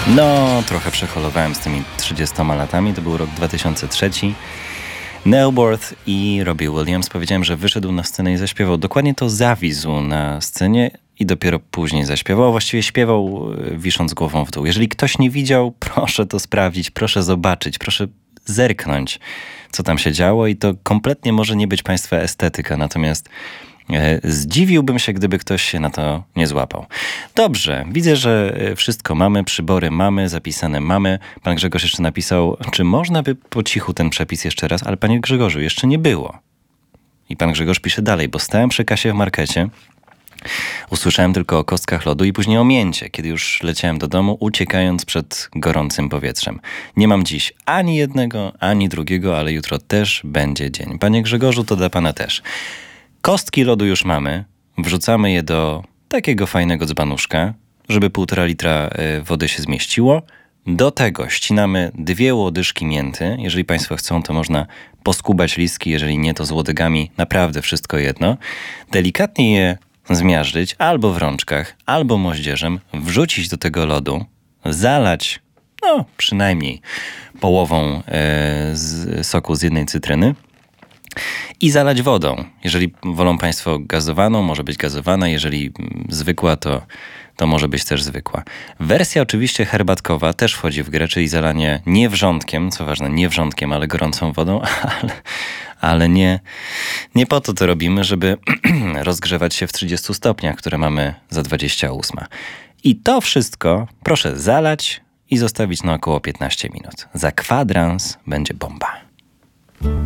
No, trochę przeholowałem z tymi 30 latami. To był rok 2003. Nelworth i Robbie Williams. Powiedziałem, że wyszedł na scenę i zaśpiewał. Dokładnie to zawisł na scenie i dopiero później zaśpiewał. Właściwie śpiewał wisząc głową w dół. Jeżeli ktoś nie widział, proszę to sprawdzić, proszę zobaczyć, proszę zerknąć, co tam się działo i to kompletnie może nie być państwa estetyka, natomiast zdziwiłbym się, gdyby ktoś się na to nie złapał. Dobrze, widzę, że wszystko mamy, przybory mamy, zapisane mamy. Pan Grzegorz jeszcze napisał, czy można by po cichu ten przepis jeszcze raz, ale panie Grzegorzu, jeszcze nie było. I pan Grzegorz pisze dalej, bo stałem przy kasie w markecie, usłyszałem tylko o kostkach lodu i później o mięcie, kiedy już leciałem do domu, uciekając przed gorącym powietrzem. Nie mam dziś ani jednego, ani drugiego, ale jutro też będzie dzień. Panie Grzegorzu, to dla pana też. Kostki lodu już mamy, wrzucamy je do takiego fajnego dzbanuszka, żeby 1,5 litra wody się zmieściło. Do tego ścinamy 2 łodyżki mięty. Jeżeli państwo chcą, to można poskubać listki, jeżeli nie, to z łodygami naprawdę wszystko jedno. Delikatnie je zmiażdżyć albo w rączkach, albo moździerzem, wrzucić do tego lodu, zalać przynajmniej połową soku z jednej cytryny, i zalać wodą. Jeżeli wolą państwo gazowaną, może być gazowana. Jeżeli zwykła, to może być też zwykła. Wersja oczywiście herbatkowa też wchodzi w grę, czyli zalanie nie wrzątkiem, co ważne, nie wrzątkiem, ale gorącą wodą, ale nie po to robimy, żeby rozgrzewać się w 30 stopniach, które mamy za 28. I to wszystko proszę zalać i zostawić na około 15 minut. Za kwadrans będzie bomba.